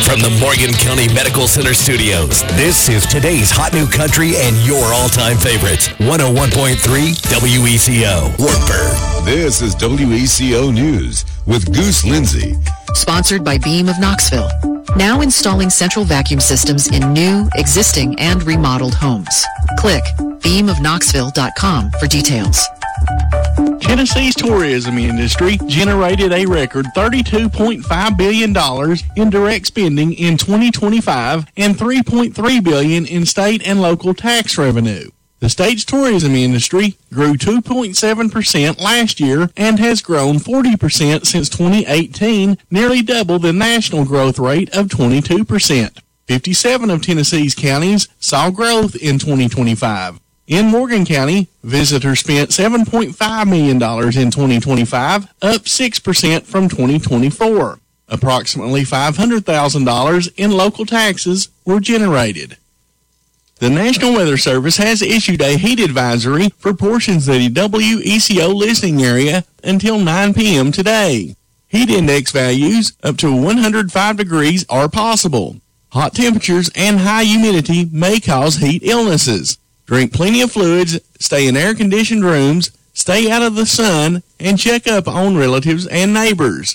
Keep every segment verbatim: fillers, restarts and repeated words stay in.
From the Morgan County Medical Center studios, this is today's hot new country and your all-time favorites. one oh one point three W E C O, Wartburg. This is W E C O News with Goose Lindsay. Sponsored by Beam of Knoxville. Now installing central vacuum systems in new, existing, and remodeled homes. Click beam of knoxville dot com for details. Tennessee's tourism industry generated a record thirty-two point five billion dollars in direct spending in twenty twenty-five and three point three billion dollars in state and local tax revenue. The state's tourism industry grew two point seven percent last year and has grown forty percent since twenty eighteen, nearly double the national growth rate of twenty-two percent. fifty-seven of Tennessee's counties saw growth in twenty twenty-five. In Morgan County, visitors spent seven point five million dollars in twenty twenty-five, up six percent from twenty twenty-four. Approximately five hundred thousand dollars in local taxes were generated. The National Weather Service has issued a heat advisory for portions of the W E C O listening area until nine p.m. today. Heat index values up to one hundred five degrees are possible. Hot temperatures and high humidity may cause heat illnesses. Drink plenty of fluids, stay in air-conditioned rooms, stay out of the sun, and check up on relatives and neighbors.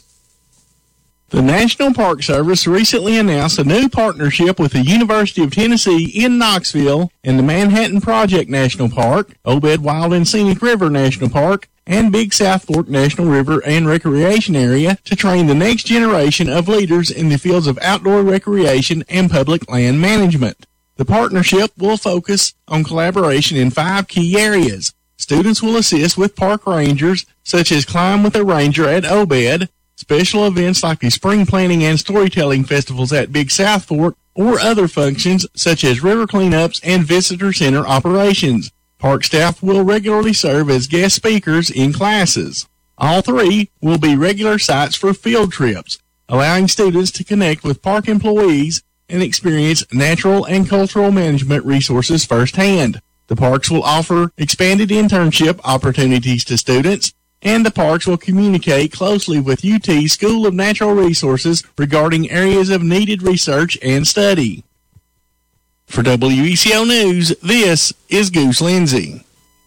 The National Park Service recently announced a new partnership with the University of Tennessee in Knoxville and the Manhattan Project National Park, Obed Wild and Scenic River National Park, and Big South Fork National River and Recreation Area to train the next generation of leaders in the fields of outdoor recreation and public land management. The partnership will focus on collaboration in five key areas. Students will assist with park rangers, such as Climb with a Ranger at Obed, special events like the spring planting and storytelling festivals at Big South Fork, or other functions such as river cleanups and visitor center operations. Park staff will regularly serve as guest speakers in classes. All three will be regular sites for field trips, allowing students to connect with park employees and experience natural and cultural management resources firsthand. The parks will offer expanded internship opportunities to students, and the parks will communicate closely with U T School of Natural Resources regarding areas of needed research and study. For W E C O News, this is Goose Lindsay.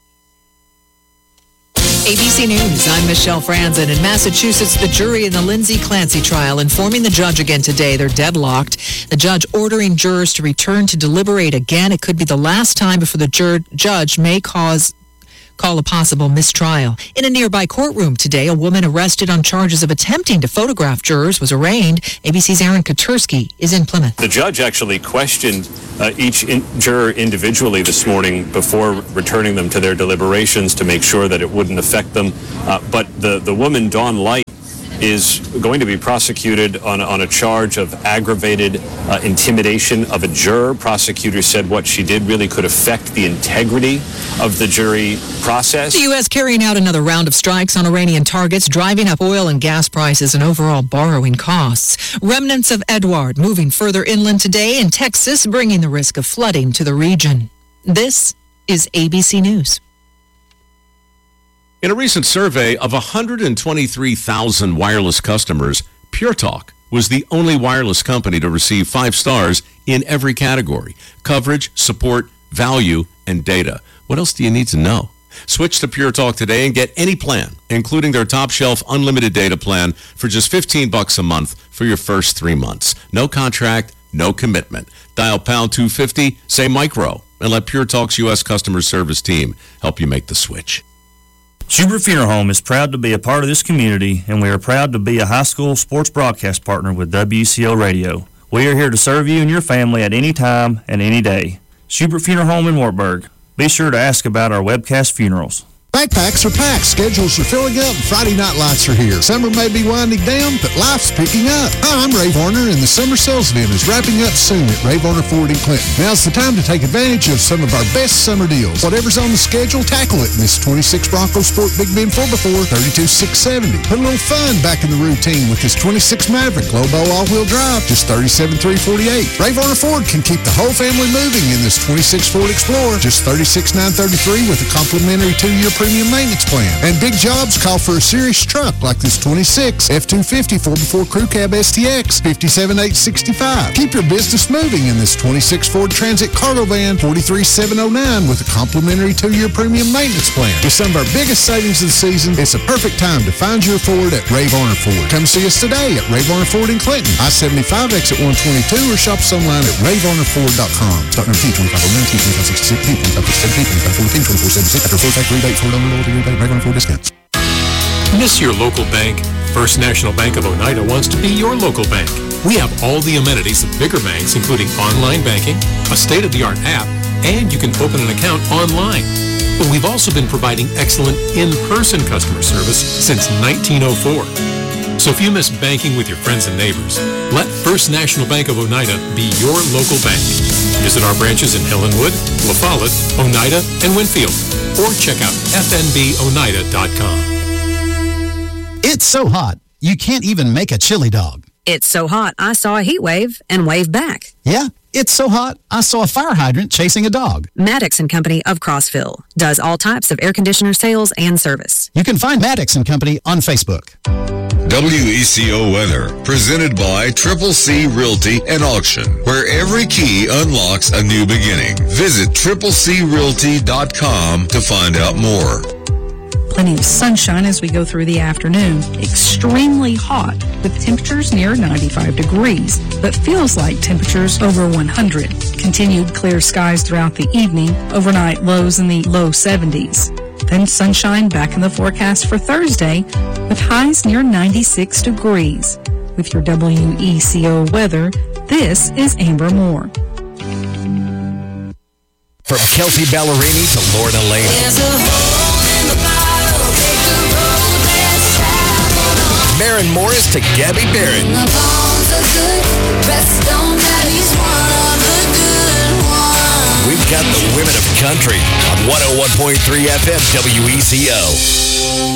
A B C News, I'm Michelle Franzen. In Massachusetts, the jury in the Lindsay Clancy trial informing the judge again today they're deadlocked. The judge ordering jurors to return to deliberate again. It could be the last time before the jur- judge may cause call a possible mistrial. In a nearby courtroom today, a woman arrested on charges of attempting to photograph jurors was arraigned. A B C's Aaron Katursky is in Plymouth. The judge actually questioned uh, each in- juror individually this morning before returning them to their deliberations to make sure that it wouldn't affect them. Uh, but the, the woman, Dawn Light, is going to be prosecuted on, on a charge of aggravated uh, intimidation of a juror. Prosecutors said what she did really could affect the integrity of the jury process. The U S carrying out another round of strikes on Iranian targets, driving up oil and gas prices and overall borrowing costs. Remnants of Edward moving further inland today in Texas, bringing the risk of flooding to the region. This is A B C News. In a recent survey of one hundred twenty-three thousand wireless customers, Pure Talk was the only wireless company to receive five stars in every category: coverage, support, value, and data. What else do you need to know? Switch to Pure Talk today and get any plan, including their top shelf unlimited data plan for just fifteen bucks a month for your first three months. No contract, no commitment. Dial pound two fifty, say micro, and let Pure Talk's U S customer service team help you make the switch. Schubert Funeral Home is proud to be a part of this community, and we are proud to be a high school sports broadcast partner with W C O Radio. We are here to serve you and your family at any time and any day. Schubert Funeral Home in Wartburg. Be sure to ask about our webcast funerals. Backpacks are packed, schedules are filling up, and Friday night lights are here. Summer may be winding down, but life's picking up. Hi, I'm Ray Varner, and the summer sales event is wrapping up soon at Ray Varner Ford in Clinton. Now's the time to take advantage of some of our best summer deals. Whatever's on the schedule, tackle it in this twenty-six Bronco Sport Big Ben four by four, thirty-two six seventy. Put a little fun back in the routine with this twenty-six Maverick Lobo all-wheel drive, just thirty-seven three forty-eight. Ray Varner Ford can keep the whole family moving in this twenty-six Ford Explorer, just thirty-six nine thirty-three with a complimentary two-year premium maintenance plan. And big jobs call for a serious truck like this twenty-six F two fifty four by four Crew Cab S T X, fifty-seven eight sixty-five. Keep your business moving in this twenty-six Ford Transit cargo van, forty-three seven oh nine, with a complimentary two-year premium maintenance plan. With some of our biggest savings of the season, it's a perfect time to find your Ford at Ray Varner Ford. Come see us today at Ray Varner Ford in Clinton, I seventy-five exit one twenty-two, or shop us online at ray varner ford dot com. Stock number T twenty-five oh nine, T twenty-five sixty-six, T twenty-five seventeen, twenty-five fourteen, twenty-four seventy-six. After full tax rebate, four dollars loyalty rebate, Ray Varner Ford discounts. Miss your local bank? First National Bank of Oneida wants to be your local bank. We have all the amenities of bigger banks, including online banking, a state-of-the-art app, and you can open an account online. But we've also been providing excellent in-person customer service since nineteen oh four. So if you miss banking with your friends and neighbors, let First National Bank of Oneida be your local bank. Visit our branches in Hillenwood, La Follette, Oneida, and Winfield, or check out f n b oneida dot com. It's so hot, you can't even make a chili dog. It's so hot, I saw a heat wave and waved back. Yeah, it's so hot, I saw a fire hydrant chasing a dog. Maddox and Company of Crossville does all types of air conditioner sales and service. You can find Maddox and Company on Facebook. W E C O weather, presented by Triple C Realty and Auction, where every key unlocks a new beginning. Visit triple c realty dot com to find out more. Plenty of sunshine as we go through the afternoon. Extremely hot with temperatures near ninety-five degrees, but feels like temperatures over one hundred. Continued clear skies throughout the evening, overnight lows in the low seventies. Then sunshine back in the forecast for Thursday with highs near ninety-six degrees. With your W E C O weather, this is Amber Moore. From Kelsey Ballerini to Lorna Lane. Maren Morris to Gabby Barrett. We've got the women of country on one oh one point three F M W E C O.